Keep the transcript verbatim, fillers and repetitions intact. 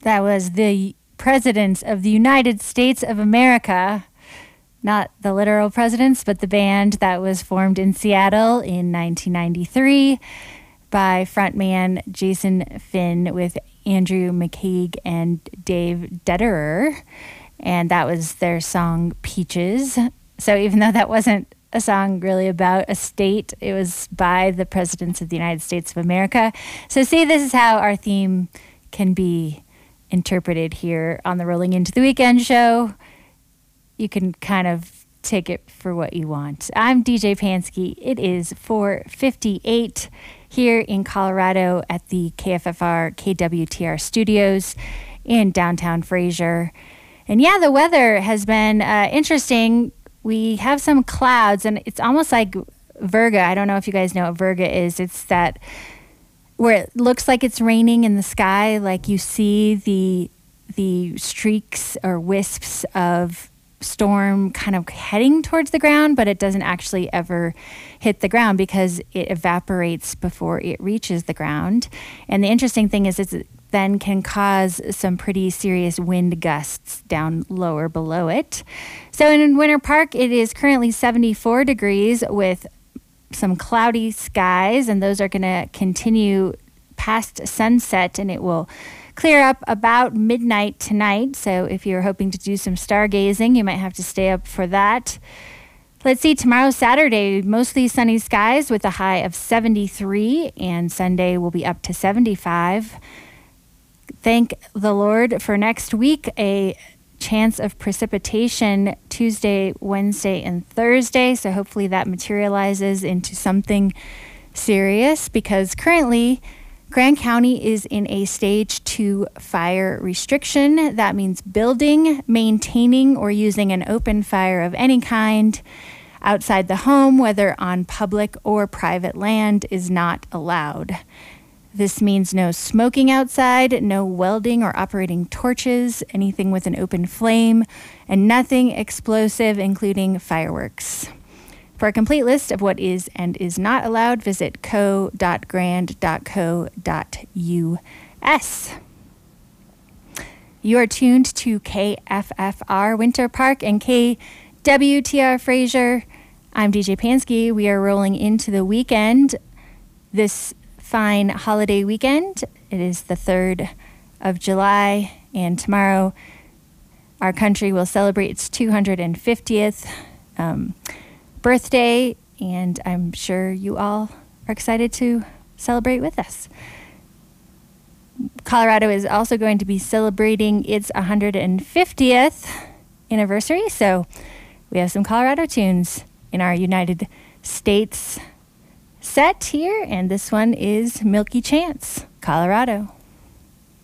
That was the presidents of the United States of America, not the literal presidents, but the band that was formed in Seattle in nineteen ninety-three by frontman Jason Finn with Andrew McCaig and Dave Detterer. And that was their song Peaches. So even though that wasn't a song really about a state, it was by the presidents of the United States of America. So see, this is how our theme can be interpreted here on the Rolling Into the Weekend show. You can kind of take it for what you want. I'm D J Pansky. It is four fifty-eight here in Colorado at the K F F R K W T R studios in downtown Fraser. And yeah, the weather has been uh, interesting. We have some clouds, and it's almost like Virga. I don't know if you guys know what Virga is. It's that where it looks like it's raining in the sky, like you see the the streaks or wisps of storm kind of heading towards the ground, but it doesn't actually ever hit the ground because it evaporates before it reaches the ground. And the interesting thing is it then can cause some pretty serious wind gusts down lower below it. So in Winter Park, it is currently seventy-four degrees with some cloudy skies, and those are going to continue past sunset, and it will clear up about midnight tonight. So if you're hoping to do some stargazing, you might have to stay up for that. Let's see, tomorrow, Saturday, mostly sunny skies with a high of seventy-three, and Sunday will be up to seventy-five. Thank the Lord for next week, a chance of precipitation Tuesday, Wednesday, and Thursday. So hopefully that materializes into something serious, because currently Grand County is in a stage two fire restriction. That means building, maintaining, or using an open fire of any kind outside the home, whether on public or private land, is not allowed. This means no smoking outside, no welding or operating torches, anything with an open flame, and nothing explosive, including fireworks. For a complete list of what is and is not allowed, visit co dot grand dot co dot u s. You are tuned to K F F R Winter Park and K W T R Fraser. I'm D J Pansky. We are rolling into the weekend this fine holiday weekend. It is the third of July, and tomorrow our country will celebrate its two hundred fiftieth um, birthday, and I'm sure you all are excited to celebrate with us. Colorado is also going to be celebrating its one hundred fiftieth anniversary, so we have some Colorado tunes in our United States set here, and this one is Milky Chance, Colorado.